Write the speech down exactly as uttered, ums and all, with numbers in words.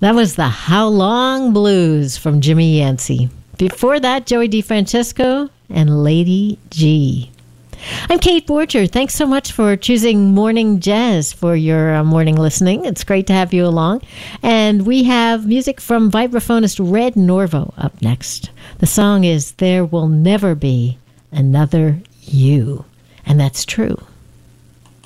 That was the How Long Blues from Jimmy Yancey. Before that, Joey DeFrancesco and Lady G. I'm Kate Borger. Thanks so much for choosing Morning Jazz for your uh, morning listening. It's great to have you along. And we have music from vibraphonist Red Norvo up next. The song is There Will Never Be Another You. And that's true.